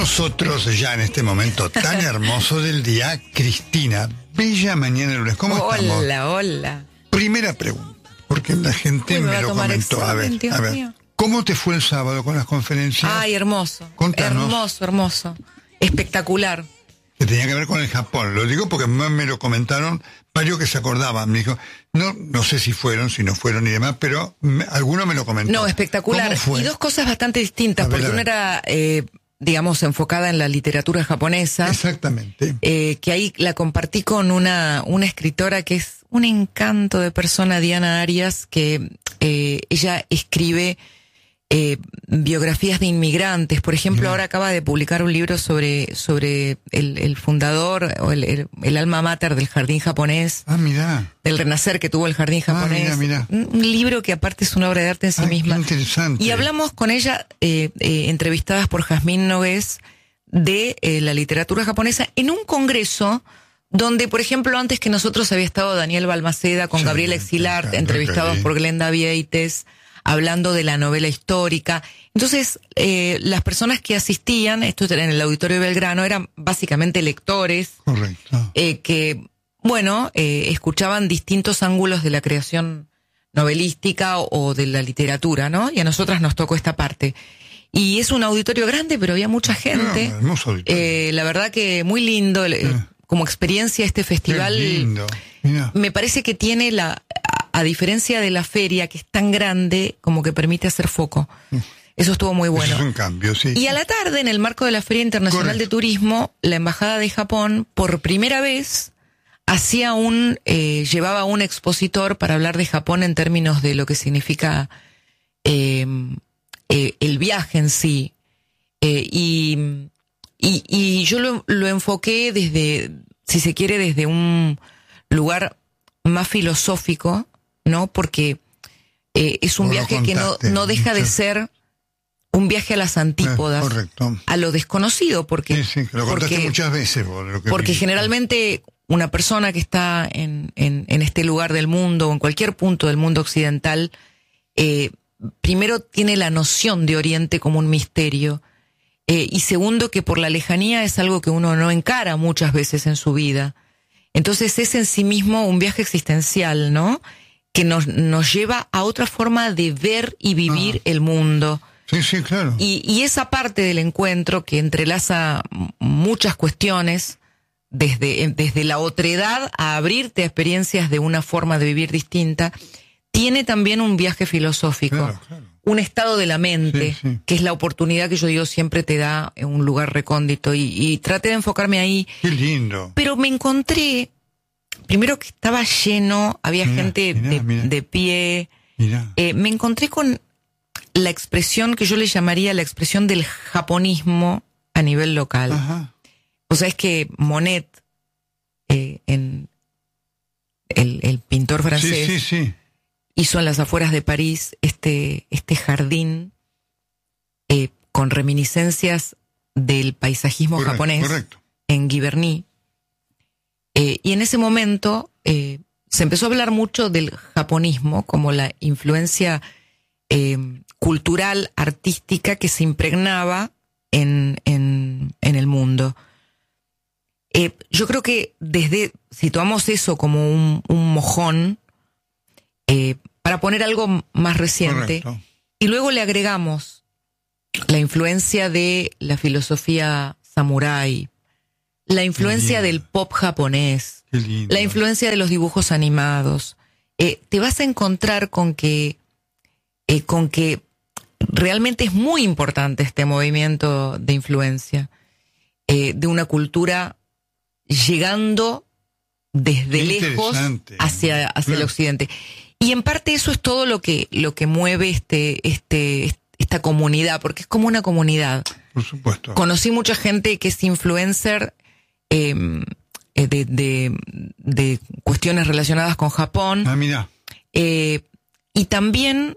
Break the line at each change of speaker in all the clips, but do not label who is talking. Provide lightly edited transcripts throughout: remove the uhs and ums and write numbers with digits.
nosotros ya en este momento tan hermoso del día, Cristina. Bella mañana lunes. ¿Cómo estamos?
Hola.
Primera pregunta, porque la gente me lo comentó. A ver. ¿Cómo te fue el sábado con las conferencias?
Ay, hermoso.
Contanos.
Hermoso. Espectacular.
Que tenía que ver con el Japón. Lo digo porque me lo comentaron varios que se acordaban. Me dijo, no sé si no fueron y demás, pero alguno me lo comentó.
No, espectacular.
¿Cómo fue?
Y dos cosas bastante distintas, porque una era, digamos, enfocada en la literatura japonesa.
Exactamente.
Que ahí la compartí con una escritora que es un encanto de persona, Diana Arias, que ella escribe biografías de inmigrantes. Por ejemplo, ahora acaba de publicar un libro sobre el fundador o el alma mater del jardín japonés.
Mira.
Del renacer que tuvo el jardín japonés.
Mira.
Un libro que aparte es una obra de arte en sí misma.
Qué interesante.
Y hablamos con ella, entrevistadas por Jazmín Nogués, de la literatura japonesa en un congreso donde, por ejemplo, antes que nosotros había estado Daniel Balmaceda con Gabriel Exilart, entrevistados por Glenda Vieites, hablando de la novela histórica. Entonces, las personas que asistían, esto era en el Auditorio Belgrano, eran básicamente lectores.
Correcto.
Que, escuchaban distintos ángulos de la creación novelística o de la literatura, ¿no? Y a nosotras nos tocó esta parte. Y es un auditorio grande, pero había mucha gente.
Hermoso auditorio.
La verdad que muy lindo, como experiencia este festival.
Qué lindo. Mira.
Me parece que tiene a diferencia de la feria, que es tan grande, como que permite hacer foco. Eso estuvo muy bueno.
Eso es un cambio, sí.
Y a la tarde, en el marco de la Feria Internacional de Turismo, la Embajada de Japón, por primera vez, llevaba a un expositor para hablar de Japón en términos de lo que significa el viaje en sí. Y yo lo enfoqué desde, si se quiere, desde un lugar más filosófico, ¿no? Porque es un viaje que no deja de ser un viaje a las antípodas, a lo desconocido, porque
sí, lo contaste muchas veces vos,
porque generalmente una persona que está en este lugar del mundo o en cualquier punto del mundo occidental, primero tiene la noción de Oriente como un misterio, y segundo que por la lejanía es algo que uno no encara muchas veces en su vida. Entonces es en sí mismo un viaje existencial, ¿no? Que nos lleva a otra forma de ver y vivir el mundo.
Sí, claro.
Y esa parte del encuentro que entrelaza muchas cuestiones, desde la otredad a abrirte a experiencias de una forma de vivir distinta, tiene también un viaje filosófico.
Claro.
Un estado de la mente, que es la oportunidad que yo digo siempre te da en un lugar recóndito, y traté de enfocarme ahí.
Qué lindo.
Pero me encontré, primero que estaba lleno, había gente de pie. Me encontré con la expresión que yo le llamaría la expresión del japonismo a nivel local.
Ajá.
O sea, es que Monet, el pintor francés, hizo en las afueras de París este jardín con reminiscencias del paisajismo japonés en Giverny. Y en ese momento se empezó a hablar mucho del japonismo como la influencia cultural, artística que se impregnaba en el mundo. Yo creo que situamos eso como un mojón, para poner algo más reciente, y luego le agregamos la influencia de la filosofía samurái, la influencia del pop japonés, la influencia de los dibujos animados. Te vas a encontrar con que realmente es muy importante este movimiento de influencia de una cultura llegando desde lejos hacia el occidente. Y en parte eso es todo lo que mueve esta comunidad, porque es como una comunidad.
Por supuesto.
Conocí mucha gente que es influencer de cuestiones relacionadas con Japón.
Mira.
Y también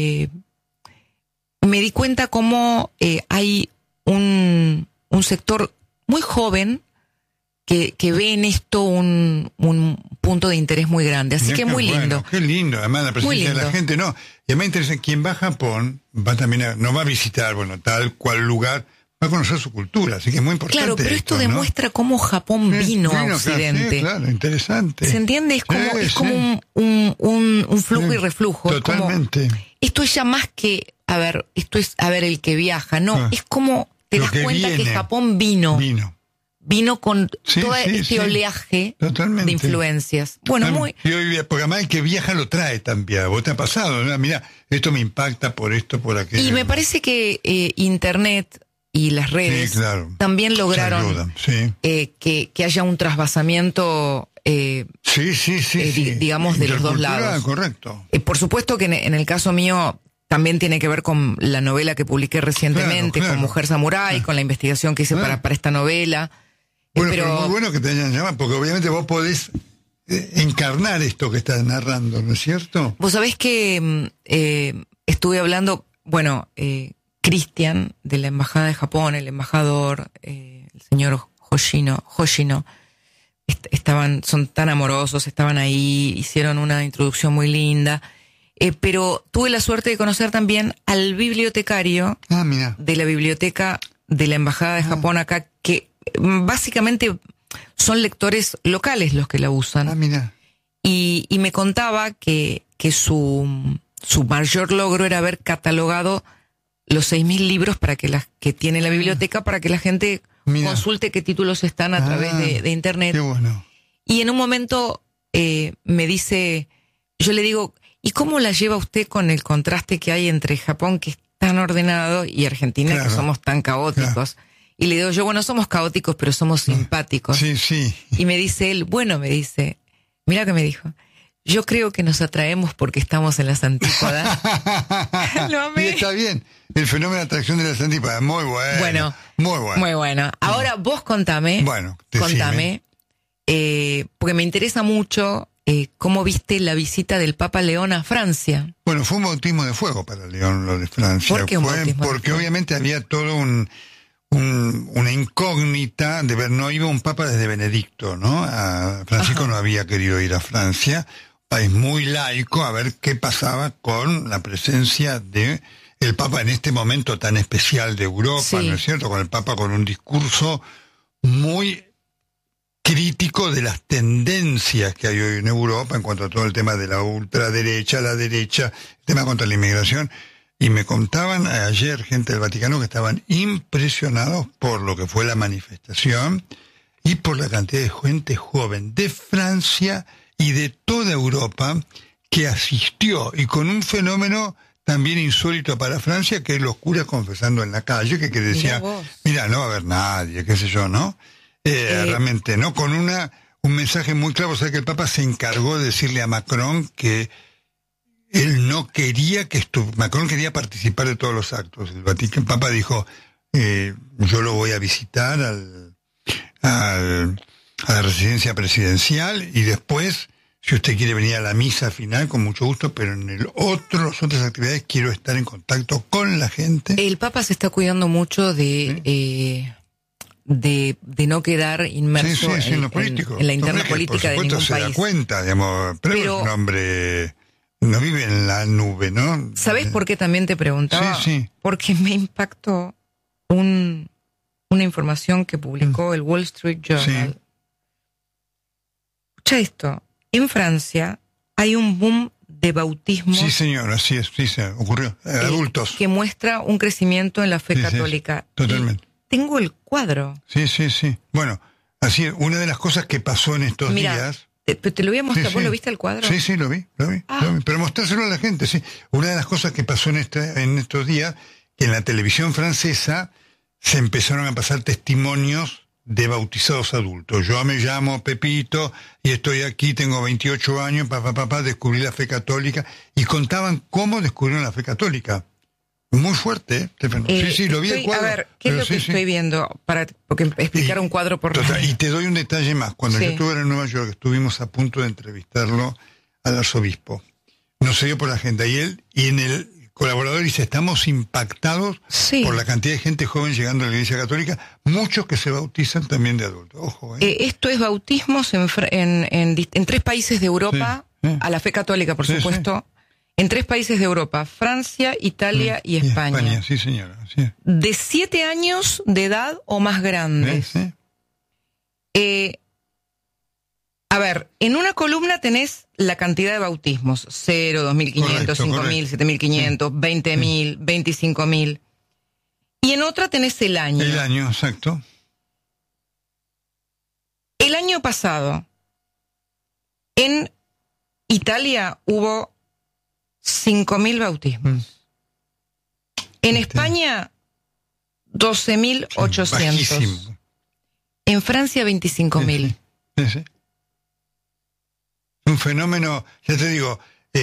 me di cuenta cómo hay un sector muy joven que ve en esto un punto de interés muy grande. Así que muy lindo.
Qué lindo, además la presencia de la gente, ¿no? Y además interesa, quien va a Japón, va también no va a visitar, tal cual lugar, va a conocer su cultura, así que es muy importante.
Claro, pero esto demuestra cómo Japón vino a Occidente.
Claro, interesante.
¿Se entiende? Es como un flujo y reflujo.
Totalmente.
Esto es ya más que, esto es, el que viaja, no, es como te das cuenta que Japón vino con todo este oleaje de influencias. Bueno,
porque además el que viaja lo trae también. ¿Vos te ha pasado? ¿No? Mira, esto me impacta por esto, por aquello.
Y me parece que Internet y las redes también lograron que haya un trasvasamiento digamos, de los dos lados.
Correcto.
Por supuesto que en el caso mío también tiene que ver con la novela que publiqué recientemente, con Mujer Samurái, con la investigación que hice para esta novela.
Bueno, pero muy bueno que te hayan llamado, porque obviamente vos podés encarnar esto que estás narrando, ¿no es cierto?
Vos sabés que estuve hablando, Cristian, de la Embajada de Japón, el embajador, el señor Hoshino, son tan amorosos, estaban ahí, hicieron una introducción muy linda, pero tuve la suerte de conocer también al bibliotecario de la biblioteca de la Embajada de Japón acá, que básicamente son lectores locales los que la usan. Y me contaba que su mayor logro era haber catalogado los 6.000 libros que tiene la biblioteca para que la gente consulte qué títulos están a través de internet.
Qué bueno.
Y en un momento me dice, yo le digo, ¿y cómo la lleva usted con el contraste que hay entre Japón, que es tan ordenado, y Argentina, que somos tan caóticos? Y le digo yo, somos caóticos, pero somos simpáticos.
Sí.
Y me dice él, mira que me dijo, yo creo que nos atraemos porque estamos en las antípodas. Lo amé.
Y está bien, el fenómeno de atracción de las antípodas, muy bueno.
Muy bueno. Ahora vos contame, porque me interesa mucho cómo viste la visita del Papa León a Francia.
Bueno, fue un bautismo de fuego para León lo de Francia.
¿Por qué un bautismo de fuego?
Porque obviamente había todo una incógnita de ver, no iba un papa desde Benedicto, ¿no? Francisco no había querido ir a Francia, país muy laico, a ver qué pasaba con la presencia de el papa en este momento tan especial de Europa, ¿no es cierto? Con el papa con un discurso muy crítico de las tendencias que hay hoy en Europa en cuanto a todo el tema de la ultraderecha, la derecha, el tema contra la inmigración. Y me contaban ayer gente del Vaticano que estaban impresionados por lo que fue la manifestación y por la cantidad de gente joven de Francia y de toda Europa que asistió, y con un fenómeno también insólito para Francia, que es los curas confesando en la calle, que decía, mira, no va a haber nadie, qué sé yo, ¿no? Realmente, ¿no? Con un mensaje muy claro. O sea, que el Papa se encargó de decirle a Macron que él no quería Macron quería participar de todos los actos. El Papa dijo, yo lo voy a visitar a la residencia presidencial, y después, si usted quiere venir a la misa final, con mucho gusto, pero en las otras actividades quiero estar en contacto con la gente.
El Papa se está cuidando mucho de no quedar inmerso en la interna política de ningún país.
Se da cuenta, digamos, pero es un hombre, no vive en la nube, ¿no?
¿Sabés por qué también te preguntaba?
Sí.
Porque me impactó una información que publicó el Wall Street Journal. Escucha esto. En Francia hay un boom de bautismos.
Sí, señor, así es, sí se ocurrió. Adultos.
Que muestra un crecimiento en la fe católica.
Sí, totalmente.
Tengo el cuadro.
Sí. Bueno, así es, una de las cosas que pasó en estos días.
Te lo voy a mostrar. ¿Vos lo viste el cuadro?
Sí, lo vi. Pero mostrárselo a la gente, sí. Una de las cosas que pasó en estos días, que en la televisión francesa se empezaron a pasar testimonios de bautizados adultos. Yo me llamo Pepito y estoy aquí, tengo 28 años, descubrí la fe católica, y contaban cómo descubrieron la fe católica. Muy fuerte, ¿eh? Sí, lo vi el cuadro.
A ver, ¿qué es lo que estoy viendo? Porque explicar un cuadro por
total, y te doy un detalle más. Cuando yo estuve en Nueva York, estuvimos a punto de entrevistarlo al arzobispo. No se dio por la agenda. Y él, y en el colaborador dice, estamos impactados por la cantidad de gente joven llegando a la Iglesia Católica, muchos que se bautizan también de adultos. Ojo,
esto es bautismos en 3 países de Europa, a la fe católica, por supuesto. en 3 países de Europa, Francia, Italia y España.
España, sí señora. Sí.
De 7 años de edad o más grandes.
Sí.
A ver, en una columna tenés la cantidad de bautismos. 0, 2.500, 5.000, 7.500, 20.000, 25.000. Y en otra tenés el año.
El año, exacto.
El año pasado, en Italia hubo 5.000 bautismos. En España, 12.800. En Francia, 25.000.
Sí. Un fenómeno, ya te digo,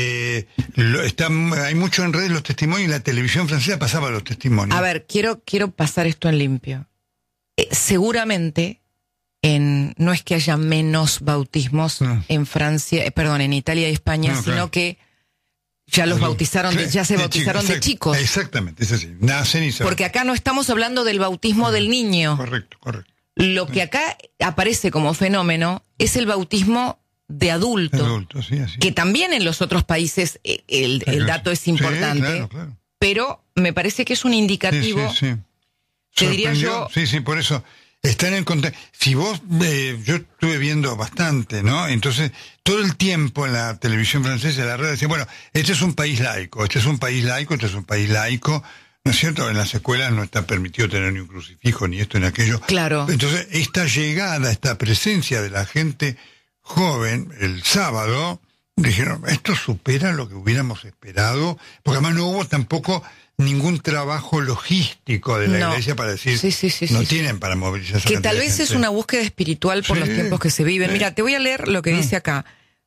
hay mucho en redes los testimonios, y la televisión francesa pasaba los testimonios.
A ver, quiero pasar esto en limpio. Seguramente, no es que haya menos bautismos en Francia, en Italia y España, sino claro, que ya los bautizaron, ya se bautizaron de chicos.
Exactamente, es así. Nacen y se
Porque acá no estamos hablando del bautismo del niño.
Correcto.
Lo que acá aparece como fenómeno es el bautismo de adulto,
sí, así.
Que también en los otros países el dato es importante,
sí, claro.
Pero me parece que es un indicativo.
Sí.
Te diría yo.
Sí, por eso está en el contexto. Si vos, yo estuve viendo bastante, ¿no? Entonces, todo el tiempo en la televisión francesa, en la red, decían, bueno, este es un país laico, este es un país laico, ¿no es cierto? En las escuelas no está permitido tener ni un crucifijo, ni esto ni aquello.
Claro.
Entonces, esta llegada, esta presencia de la gente joven, el sábado, dijeron, esto supera lo que hubiéramos esperado, porque además no hubo tampoco ningún trabajo logístico de la iglesia para decir, tienen para movilizar.
Que tal vez es una búsqueda espiritual por los tiempos que se viven. Mira, te voy a leer lo que dice acá.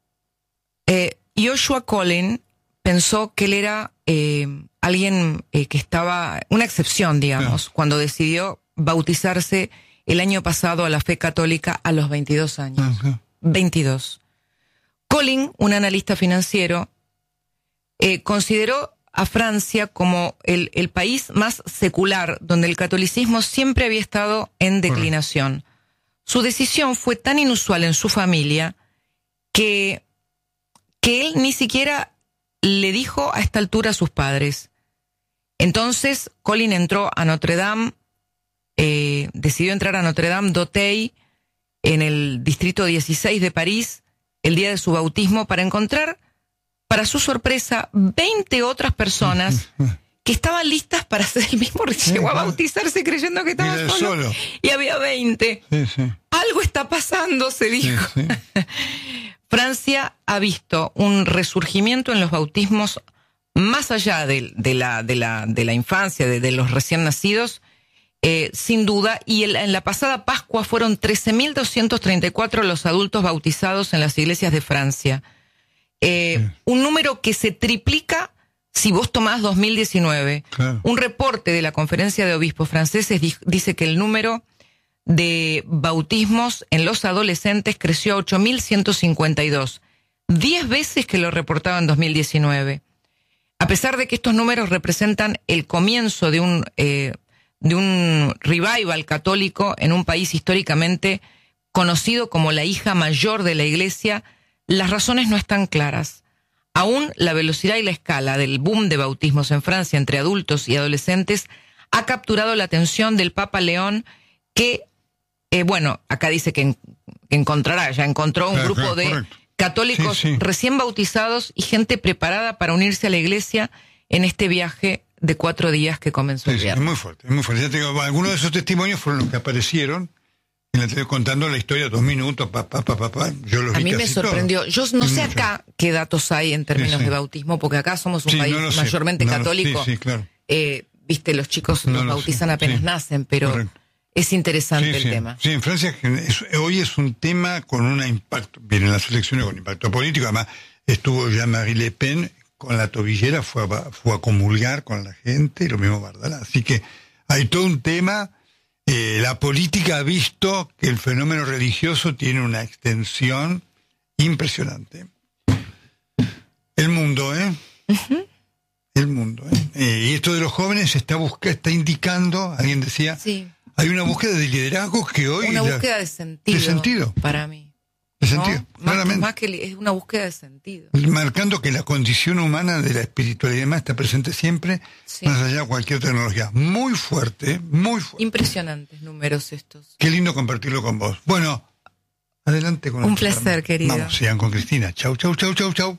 Joshua Collin pensó que él era alguien que estaba, una excepción, digamos, cuando decidió bautizarse el año pasado a la fe católica a los 22 años. 22. Collin, un analista financiero, consideró a Francia como el país más secular, donde el catolicismo siempre había estado en declinación. Su decisión fue tan inusual en su familia que él ni siquiera le dijo a esta altura a sus padres. Entonces, Collin entró a Notre Dame, decidió entrar a Notre Dame d'Auteuil, en el distrito 16 de París, el día de su bautismo, para encontrar, para su sorpresa, 20 otras personas que estaban listas para hacer el mismo. Llegó a bautizarse creyendo que estaba solo. Y había 20. Algo está pasando, se dijo. Francia ha visto un resurgimiento en los bautismos más allá de la infancia, de los recién nacidos, sin duda, y en la pasada Pascua fueron 13.234 los adultos bautizados en las iglesias de Francia. Un número que se triplica si vos tomás 2019. Claro. Un reporte de la Conferencia de Obispos Franceses dice que el número de bautismos en los adolescentes creció a 8.152, 10 veces que lo reportaba en 2019. A pesar de que estos números representan el comienzo de un revival católico en un país históricamente conocido como la hija mayor de la Iglesia, las razones no están claras. Aún la velocidad y la escala del boom de bautismos en Francia entre adultos y adolescentes ha capturado la atención del Papa León, que, acá dice que ya encontró un grupo de católicos recién bautizados y gente preparada para unirse a la Iglesia en este viaje de 4 días que comenzó el viernes.
Es muy fuerte, es muy fuerte. Ya te digo, algunos de esos testimonios fueron los que aparecieron en la tele contando la historia 2 minutos, yo los vi.
A mí me sorprendió. Yo no sé acá qué datos hay en términos de bautismo, porque acá somos un país mayormente católico.
Claro.
Viste, los chicos los bautizan apenas nacen, pero es interesante el tema.
Sí, en Francia hoy es un tema con un impacto, vienen las elecciones con impacto político, además estuvo Jean-Marie Le Pen con la tobillera, fue a comulgar con la gente, lo mismo Bardala. Así que hay todo un tema. La política ha visto que el fenómeno religioso tiene una extensión impresionante. El mundo, Uh-huh. El mundo, y esto de los jóvenes está indicando, alguien decía, hay una búsqueda de liderazgo que hoy...
Una búsqueda de sentido. Para mí.
De sentido, claramente.
Más que es una búsqueda de sentido.
Marcando que la condición humana de la espiritualidad más está presente siempre, más allá de cualquier tecnología. Muy fuerte, muy fuerte.
Impresionantes números estos.
Qué lindo compartirlo con vos. Bueno, adelante con
un placer, querido.
Vamos, sigan con Cristina. Chau, chau, chau, chau, chau.